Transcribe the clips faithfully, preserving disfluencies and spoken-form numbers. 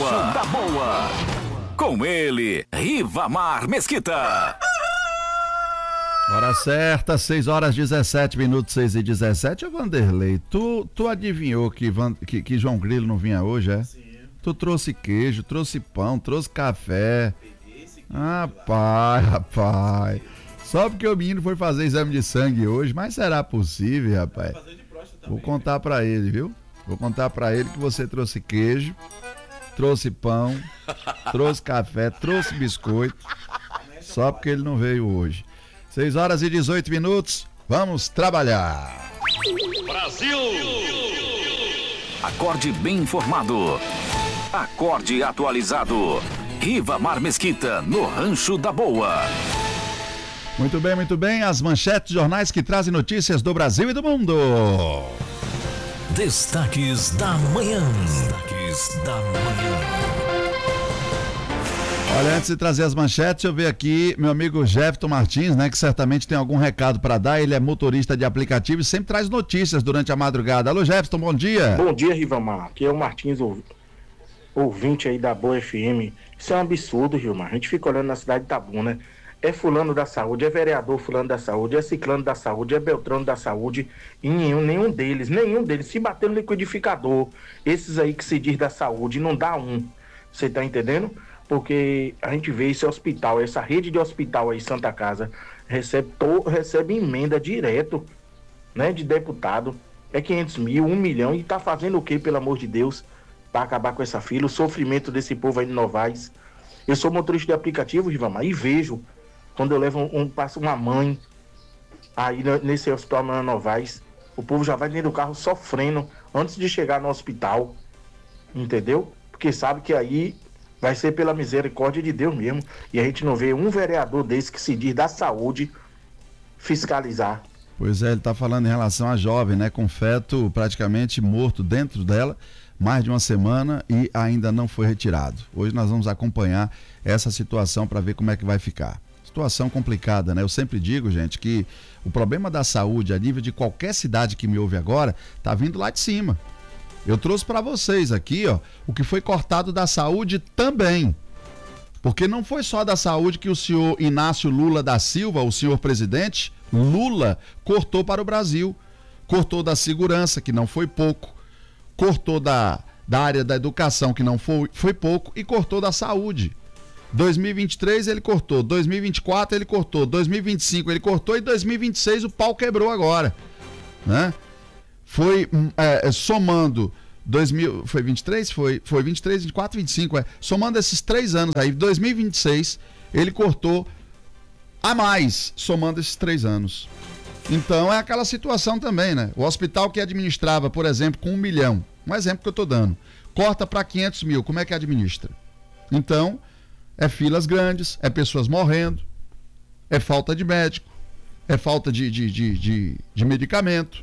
Rancho da Boa. Com ele, Rivamar Mesquita. Hora certa, seis horas dezessete minutos, seis e dezessete. Ô Vanderlei, tu, tu adivinhou que, Van, que, que João Grilo não vinha hoje, é? Sim. Tu trouxe queijo, trouxe pão, trouxe café. Rapaz, rapaz. Só porque o menino foi fazer exame de sangue hoje, mas será possível, rapaz? Vou contar pra ele, viu? Vou contar pra ele que você trouxe queijo, trouxe pão, trouxe café, trouxe biscoito, só porque ele não veio hoje. seis horas e dezoito minutos, vamos trabalhar. Brasil! Acorde bem informado. Acorde atualizado. Rivamar Mesquita, no Rancho da Boa. Muito bem, muito bem. As manchetes de jornais que trazem notícias do Brasil e do mundo. Destaques da manhã. Destaques da manhã. Olha, antes de trazer as manchetes, eu ver aqui meu amigo Jefferson Martins, né, que certamente tem algum recado para dar. Ele é motorista de aplicativo e sempre traz notícias durante a madrugada. Alô, Jefferson, bom dia. Bom dia, Rivamar. Aqui é o Martins, ouvinte aí da Boa F M. Isso é um absurdo, Rivamar. A gente fica olhando na cidade de Itabuna, né? É fulano da saúde, é vereador fulano da saúde, é ciclano da saúde, é beltrano da saúde, e nenhum, nenhum deles, nenhum deles, se bater no liquidificador, esses aí que se diz da saúde, não dá um. Você tá entendendo? Porque a gente vê esse hospital, essa rede de hospital aí, Santa Casa, recebe, to, recebe emenda direto, né, de deputado, é quinhentos mil, um milhão, e tá fazendo o quê, pelo amor de Deus, para acabar com essa fila, o sofrimento desse povo aí de Novaes. Eu sou motorista de aplicativo, Rivamar, e vejo, quando eu levo um, um passo uma mãe aí nesse hospital na Novaes, o povo já vai dentro do carro sofrendo antes de chegar no hospital, entendeu? Porque sabe que aí vai ser pela misericórdia de Deus mesmo. E a gente não vê um vereador desse que se diz da saúde fiscalizar. Pois é, ele está falando em relação à jovem, né? Com feto praticamente morto dentro dela, mais de uma semana e ainda não foi retirado. Hoje nós vamos acompanhar essa situação para ver como é que vai ficar. Situação complicada, né? Eu sempre digo, gente, que o problema da saúde a nível de qualquer cidade que me ouve agora tá vindo lá de cima. Eu trouxe para vocês aqui, ó, o que foi cortado da saúde também. Porque não foi só da saúde que o senhor Inácio Lula da Silva, o senhor presidente Lula, cortou para o Brasil. Cortou da segurança, que não foi pouco. Cortou da, da área da educação, que não foi, foi pouco. E cortou da saúde. dois mil e vinte e três ele cortou, dois mil e vinte e quatro ele cortou, dois mil e vinte e cinco ele cortou e dois mil e vinte e seis o pau quebrou agora, né? Foi é, somando dois mil, foi vinte e três? Foi, foi vinte e três, vinte e quatro, vinte e cinco, é. Somando esses três anos aí, dois mil e vinte e seis ele cortou a mais, somando esses três anos. Então é aquela situação também, né? O hospital que administrava, por exemplo, com um milhão, um exemplo que eu tô dando, corta para quinhentos mil, como é que administra? Então é filas grandes, é pessoas morrendo, é falta de médico, é falta de, de, de, de, de medicamento.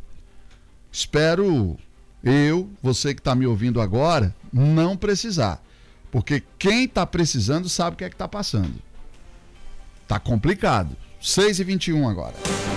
Espero eu, você que está me ouvindo agora, não precisar. Porque quem está precisando sabe o que é que está passando. Tá complicado. seis e vinte e um agora.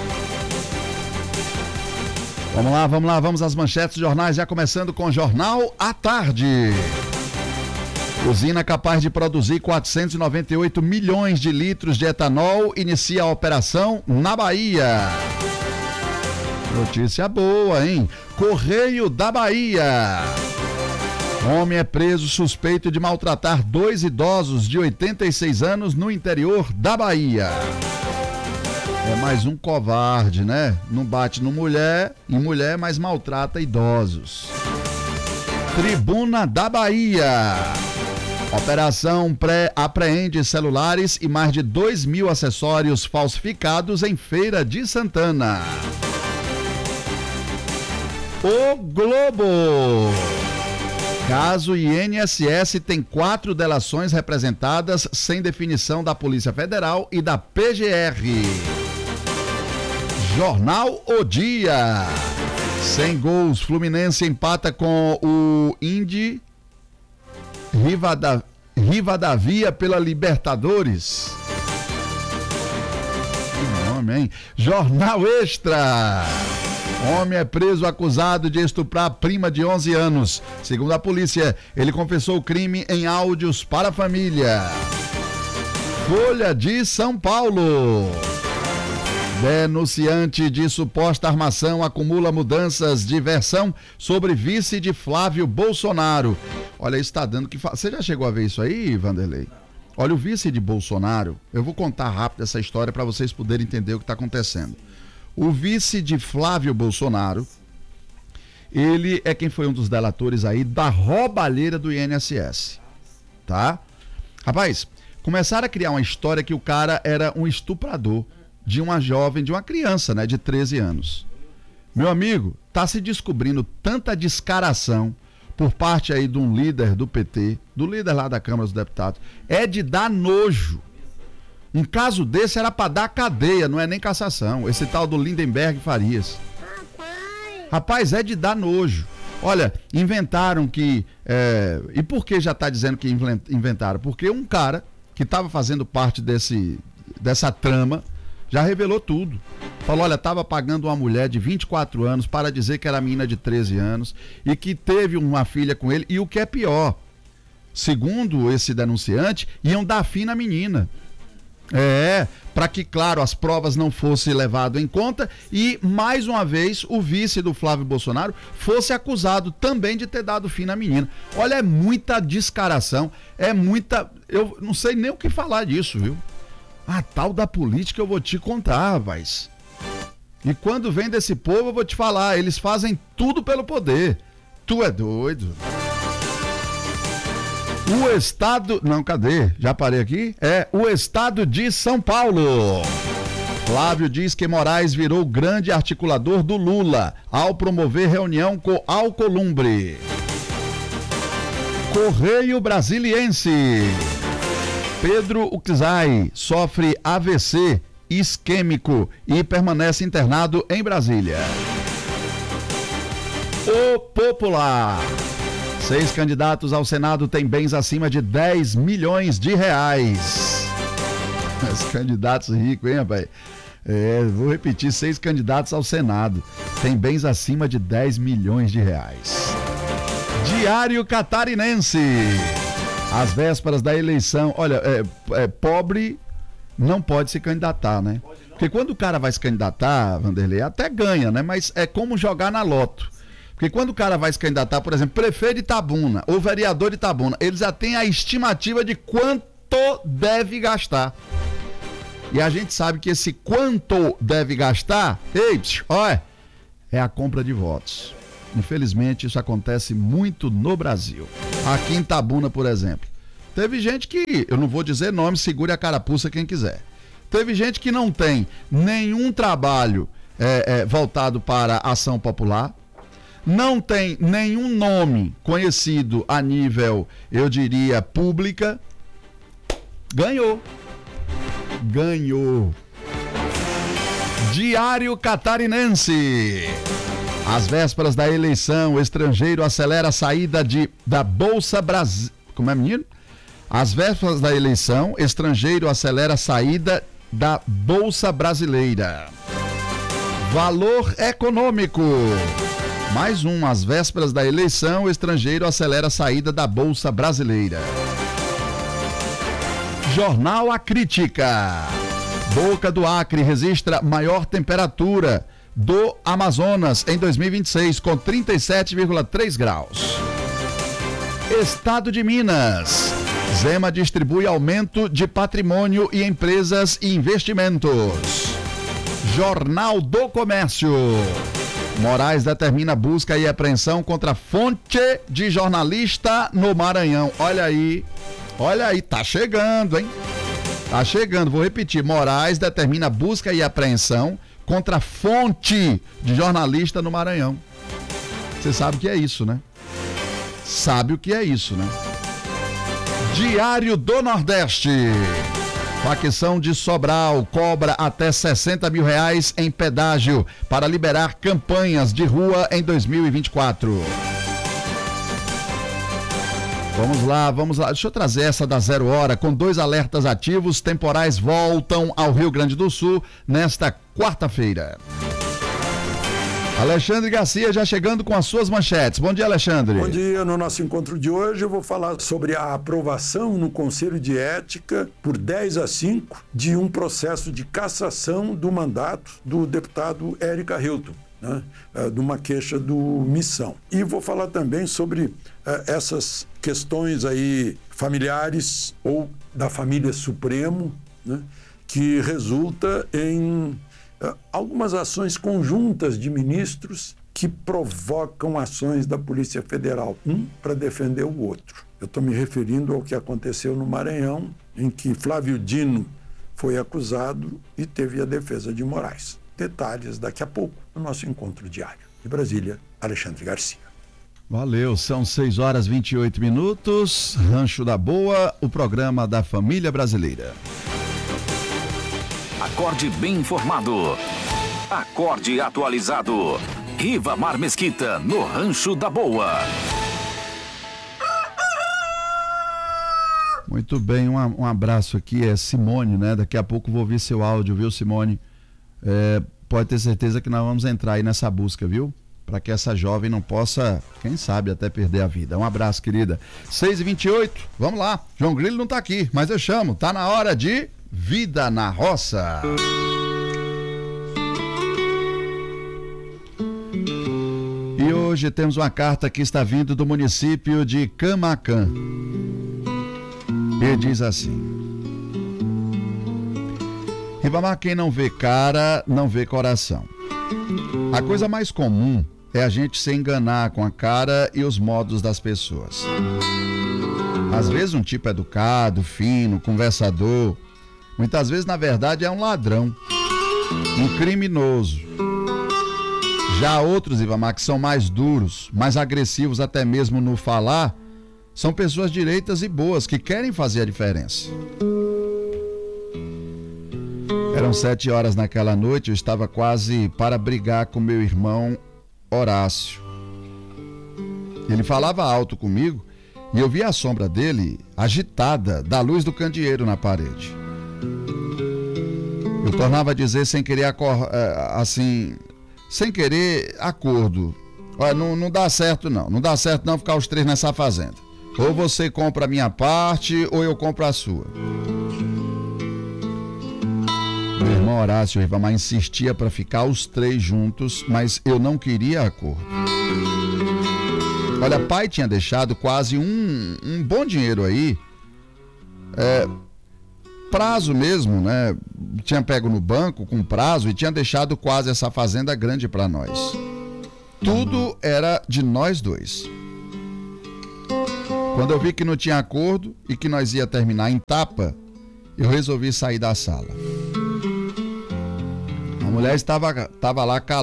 Vamos lá, vamos lá, vamos às manchetes de jornais, já começando com o Jornal à Tarde. Usina capaz de produzir quatrocentos e noventa e oito milhões de litros de etanol inicia a operação na Bahia. Notícia boa, hein? Correio da Bahia. Homem é preso suspeito de maltratar dois idosos de oitenta e seis anos no interior da Bahia. É mais um covarde, né? Não bate no mulher, em mulher, mas maltrata idosos. Tribuna da Bahia. Operação pré apreende celulares e mais de dois mil acessórios falsificados em Feira de Santana. O Globo. Caso I N S S tem quatro delações representadas sem definição da Polícia Federal e da P G R. Jornal O Dia. Sem gols, Fluminense empata com o Indy Rivada, Rivadavia pela Libertadores. Que nome, hein? Jornal Extra. Homem é preso acusado de estuprar prima de onze anos. Segundo a polícia, ele confessou o crime em áudios para a família. Folha de São Paulo. Denunciante de suposta armação acumula mudanças de versão sobre vice de Flávio Bolsonaro. Olha, isso está dando que falar. Você já chegou a ver isso aí, Vanderlei? Olha, o vice de Bolsonaro, eu vou contar rápido essa história para vocês poderem entender o que está acontecendo. O vice de Flávio Bolsonaro, ele é quem foi um dos delatores aí da roubalheira do I N S S, tá? Rapaz, começaram a criar uma história que o cara era um estuprador de uma jovem, de uma criança, né, de treze anos. Meu amigo, tá se descobrindo tanta descaração por parte aí de um líder do P T, do líder lá da Câmara dos Deputados, é de dar nojo. Um caso desse era pra dar cadeia, não é nem cassação. Esse tal do Lindenberg Farias. Rapaz, é de dar nojo. Olha, inventaram que... É... E por que já tá dizendo que inventaram? Porque um cara que tava fazendo parte desse, dessa trama já revelou tudo. Falou, olha, tava pagando uma mulher de vinte e quatro anos para dizer que era menina de treze anos e que teve uma filha com ele. E o que é pior, segundo esse denunciante, iam dar fim na menina. É, para que, claro, as provas não fossem levadas em conta e, mais uma vez, o vice do Flávio Bolsonaro fosse acusado também de ter dado fim na menina. Olha, é muita descaração, é muita... Eu não sei nem o que falar disso, viu? A tal da política eu vou te contar, rapaz. E quando vem desse povo eu vou te falar, eles fazem tudo pelo poder. Tu é doido. O estado... Não, cadê? Já parei aqui? É, o estado de São Paulo. Flávio diz que Moraes virou grande articulador do Lula ao promover reunião com Alcolumbre. Correio Brasiliense. Pedro Uczai sofre A V C isquêmico e permanece internado em Brasília. O Popular. Seis candidatos ao Senado têm bens acima de dez milhões de reais. Os candidatos ricos, hein, rapaz? É, vou repetir, seis candidatos ao Senado têm bens acima de dez milhões de reais. Diário Catarinense. Às vésperas da eleição, olha, é, é, pobre não pode se candidatar, né? Porque quando o cara vai se candidatar, Vanderlei, até ganha, né? Mas é como jogar na loto. Porque quando o cara vai se candidatar, por exemplo, prefeito de Itabuna ou vereador de Itabuna, eles já têm a estimativa de quanto deve gastar. E a gente sabe que esse quanto deve gastar, ei, olha, é a compra de votos. Infelizmente, isso acontece muito no Brasil. Aqui em Itabuna, por exemplo. Teve gente que, eu não vou dizer nome, segure a carapuça quem quiser. Teve gente que não tem nenhum trabalho é, é, voltado para a ação popular, não tem nenhum nome conhecido a nível, eu diria, pública. Ganhou. Ganhou. Diário Catarinense. Às vésperas da eleição, o estrangeiro acelera a saída de, da Bolsa Brasil. Como é, menino? Às vésperas da eleição, estrangeiro acelera a saída da Bolsa Brasileira. Valor Econômico. Mais um, às vésperas da eleição, o estrangeiro acelera a saída da Bolsa Brasileira. Jornal A Crítica. Boca do Acre registra maior temperatura do Amazonas em dois mil e vinte e seis, com trinta e sete vírgula três graus. Estado de Minas. Zema distribui aumento de patrimônio e empresas e investimentos. Jornal do Comércio. Moraes determina busca e apreensão contra fonte de jornalista no Maranhão. Olha aí, olha aí, tá chegando, hein? Tá chegando, vou repetir. Moraes determina busca e apreensão contra fonte de jornalista no Maranhão. Você sabe o que é isso, né? Sabe o que é isso, né? Diário do Nordeste. Facção de Sobral cobra até sessenta mil reais em pedágio para liberar campanhas de rua em dois mil e vinte e quatro. Vamos lá, vamos lá. Deixa eu trazer essa da Zero Hora. Com dois alertas ativos, temporais voltam ao Rio Grande do Sul nesta quarta-feira. Alexandre Garcia já chegando com as suas manchetes. Bom dia, Alexandre. Bom dia. No nosso encontro de hoje eu vou falar sobre a aprovação no Conselho de Ética por dez a cinco de um processo de cassação do mandato do deputado Érica Hilton, né, de uma queixa do Missão. E vou falar também sobre uh, essas questões aí familiares ou da família Supremo, né, que resulta em algumas ações conjuntas de ministros que provocam ações da Polícia Federal, um para defender o outro. Eu estou me referindo ao que aconteceu no Maranhão, em que Flávio Dino foi acusado e teve a defesa de Moraes. Detalhes daqui a pouco no nosso encontro diário. De Brasília, Alexandre Garcia. Valeu, são seis horas e vinte e oito minutos. Rancho da Boa, o programa da família brasileira. Acorde bem informado. Acorde atualizado. Rivamar Mesquita, no Rancho da Boa. Muito bem, um, um abraço aqui, é Simone, né? Daqui a pouco vou ouvir seu áudio, viu, Simone? É, pode ter certeza que nós vamos entrar aí nessa busca, viu? Para que essa jovem não possa, quem sabe, até perder a vida. Um abraço, querida. seis e vinte e oito, vamos lá. João Grilo não tá aqui, mas eu chamo. Tá na hora de Vida na Roça. E hoje temos uma carta que está vindo do município de Camaquã. E diz assim: Ribamar, quem não vê cara, não vê coração. A coisa mais comum é a gente se enganar com a cara e os modos das pessoas. Às vezes um tipo educado, fino, conversador, muitas vezes, na verdade, é um ladrão, um criminoso. Já outros, Ribamar, que são mais duros, mais agressivos até mesmo no falar, são pessoas direitas e boas, que querem fazer a diferença. Eram sete horas naquela noite, eu estava quase para brigar com meu irmão Horácio. Ele falava alto comigo e eu via a sombra dele agitada da luz do candeeiro na parede. Eu tornava a dizer sem querer, assim, sem querer acordo. Olha, não, não dá certo não, não dá certo não ficar os três nessa fazenda. Ou você compra a minha parte, ou eu compro a sua. Meu irmão Horácio Rivamar insistia para ficar os três juntos, mas eu não queria acordo. Olha, pai tinha deixado quase um, um bom dinheiro aí, é, prazo mesmo, né? Tinha pego no banco com prazo e tinha deixado quase essa fazenda grande para nós. Tudo era de nós dois. Quando eu vi que não tinha acordo e que nós ia terminar em tapa, eu resolvi sair da sala. A mulher estava, estava lá calada.